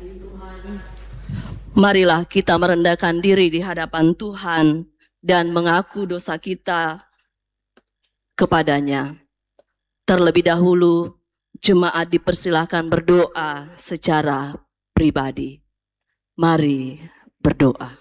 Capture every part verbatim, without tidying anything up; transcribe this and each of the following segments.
Marilah kita merendahkan diri di hadapan Tuhan dan mengaku dosa kita kepadanya. Terlebih dahulu, jemaat dipersilahkan berdoa secara pribadi. Mari berdoa.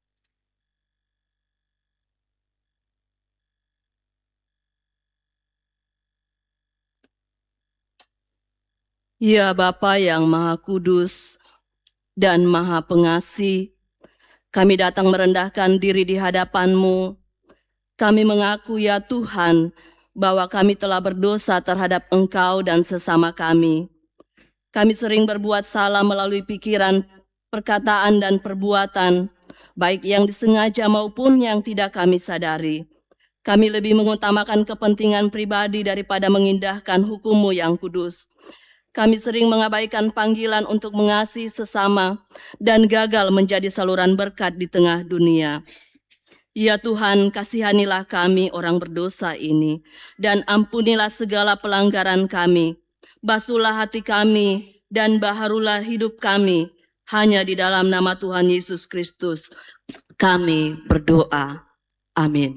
Ya Bapa yang Maha Kudus dan Maha Pengasih, kami datang merendahkan diri di hadapan-Mu. Kami mengaku ya Tuhan, bahwa kami telah berdosa terhadap Engkau dan sesama kami. Kami sering berbuat salah melalui pikiran, perkataan, dan perbuatan, baik yang disengaja maupun yang tidak kami sadari. Kami lebih mengutamakan kepentingan pribadi daripada mengindahkan hukum-Mu yang kudus. Kami sering mengabaikan panggilan untuk mengasihi sesama dan gagal menjadi saluran berkat di tengah dunia. Ya Tuhan, kasihanilah kami orang berdosa ini, dan ampunilah segala pelanggaran kami. Basuhlah hati kami, dan baharulah hidup kami. Hanya di dalam nama Tuhan Yesus Kristus, kami berdoa. Amin.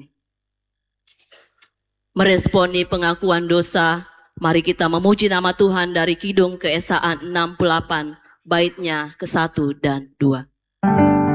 Meresponi pengakuan dosa, mari kita memuji nama Tuhan dari Kidung Keesaan enam puluh delapan, baitnya ke satu dan dua.